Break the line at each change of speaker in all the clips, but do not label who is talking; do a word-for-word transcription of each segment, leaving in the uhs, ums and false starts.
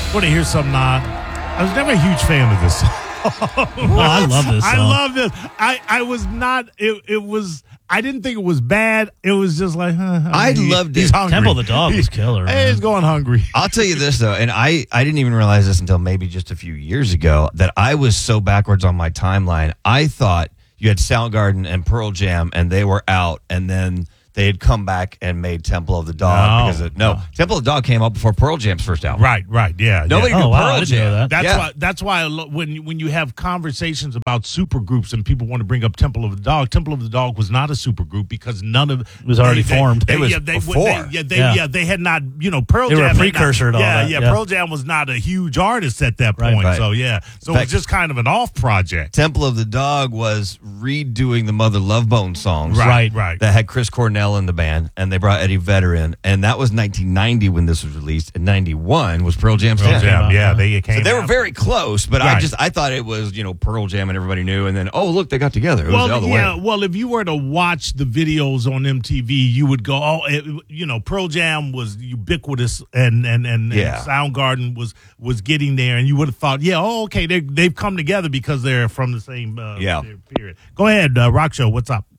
Want to hear something odd? I was never a huge fan of this song.
Oh, I love this song.
I love this. I, I was not, it, it was, I didn't think it was bad. It was just like, huh,
I
he,
loved
he's
it.
hungry.
Temple of the Dog was killer.
Hey,
man.
he's going hungry.
I'll tell you this, though, and I, I didn't even realize this until maybe just a few years ago, that I was so backwards on my timeline. I thought you had Soundgarden and Pearl Jam, and they were out, and then they had come back and made Temple of the Dog.
No.
because it, No,
No.
Temple of the Dog came out before Pearl Jam's first album.
Right, right, yeah.
Nobody
yeah.
knew
Oh, wow, I
Pearl
didn't know
Jam.
that.
That's
Yeah.
why. That's why I lo- when you- when you have conversations about supergroups and people want to bring up Temple of the Dog, Temple of the Dog was not a supergroup because none of
It was already
they,
formed.
They,
It was
yeah, they,
before.
They, yeah, they,
Yeah.
yeah, they had not. You know, Pearl
They were
Jam
a
had
precursor
not,
to all
yeah,
that,
yeah,
yeah.
Pearl Jam was not a huge artist at that
Right.
point.
Right.
So yeah, so it
Fact-
was just kind of an off project.
Temple of the Dog was redoing the Mother Love Bone songs.
Right, right.
That had Chris Cornell in the band, and they brought Eddie Vedder in, and that was nineteen ninety when this was released, and ninety-one was Pearl Jam's
Pearl
ten.
Jam, yeah, they came.
So they were
out.
very close, but I
Right.
just I thought it was, you know, Pearl Jam and everybody knew, and then oh look, they got together. It was the
Well,
other
yeah.
way.
Well, if you were to watch the videos on M T V, you would go, "Oh, it, you know, Pearl Jam was ubiquitous, and and and,
Yeah.
and Soundgarden was was getting there, and you would have thought, yeah, oh, okay, they they've come together because they're from the same uh,
Yeah.
period." Go ahead, uh, Rock Show. What's up?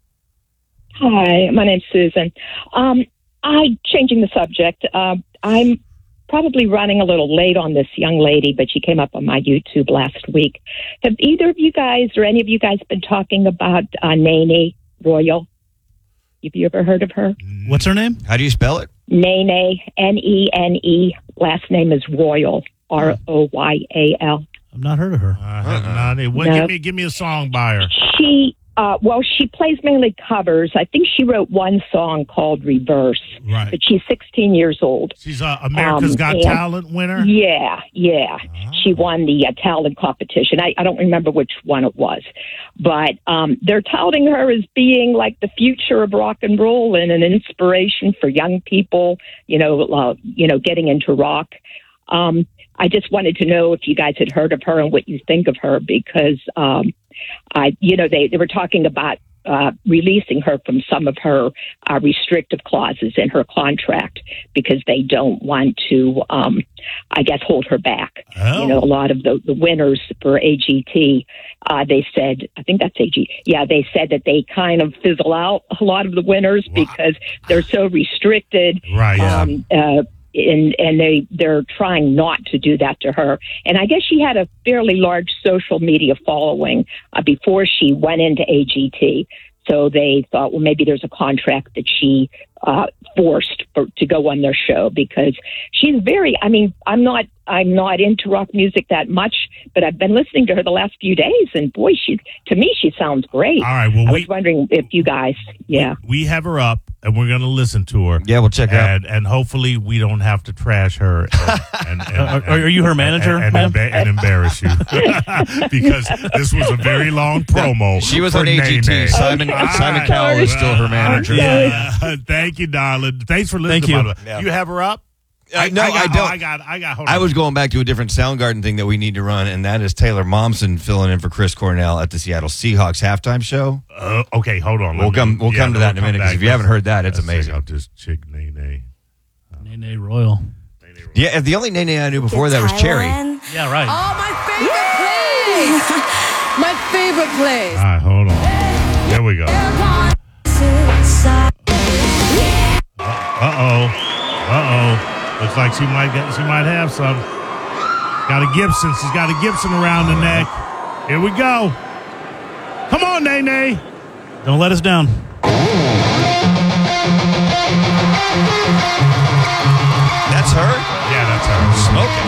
Hi, my name's Susan. Um, I changing the subject. Uh, I'm probably running a little late on this young lady, but she came up on my YouTube last week. Have either of you guys or any of you guys been talking about uh, Nene Royal? Have you ever heard of her?
What's her name?
How do you spell it?
Nene, N E N E. Last name is Royal, R O Y A L.
I've not heard of her.
I have
Uh-uh.
not. Well,
No.
give me give me a song by her.
She, uh, well, she plays mainly covers. I think she wrote one song called Reverse,
Right.
but she's sixteen years old.
She's uh, America's
Um,
Got
and-
Talent winner.
Yeah, yeah. She won the uh, talent competition. I, I don't remember which one it was, but um, they're touting her as being like the future of rock and roll and an inspiration for young people. You know, uh, you know, getting into rock. Um, I just wanted to know if you guys had heard of her and what you think of her, because um, I, you know, they they were talking about uh, releasing her from some of her uh, restrictive clauses in her contract because they don't want to, um, I guess, hold her back.
Oh.
You know, a lot of the, the winners for A G T, uh, they said, I think that's A G, yeah, they said that they kind of fizzle out a lot of the winners
Wow.
because they're so restricted.
Right. Yeah.
Um, uh, and and they they're trying not to do that to her. And I guess she had a fairly large social media following uh, before she went into A G T. So they thought, well, maybe there's a contract that she uh, forced for, to go on their show, because she's very. I mean, I'm not I'm not into rock music that much, but I've been listening to her the last few days, and boy, she to me she sounds great.
All right. Well,
I
we
was wondering if you guys, yeah.
we have her up, and we're going to listen to her.
Yeah, we'll check it out.
and and hopefully we don't have to trash her. And, and, and,
Are- are you her manager,
And, and,
ma'am?
emba- and embarrass you because this was a very long promo.
She was
for
on A G T.
Nene.
Simon
All
Simon
right.
Cowell is still her manager.
Yeah. Thank you, darling. Thanks for listening.
Thank you.
by the way.
Yeah.
You have her up?
Uh, no, I,
got,
don't.
oh, I got. I got. Hold
I
on.
was going back to a different Soundgarden thing that we need to run, and that is Taylor Momsen filling in for Chris Cornell at the Seattle Seahawks halftime show.
Uh, okay, hold on. Let
We'll
me-
come. We'll
yeah,
come to that in a
we'll
minute,
come
because
back.
if you haven't heard that, it's
Let's check
amazing.
out this chick, Nene.
Nene Royal.
Yeah, the only Nene I knew before that was Cherry.
Yeah, right.
Oh, my favorite place. My favorite place.
All right, hold on. There we go. Uh oh. Uh oh. Looks like she might get. She might have some. Got a Gibson. She's got a Gibson around the neck. Here we go. Come on, Nene.
Don't let us down.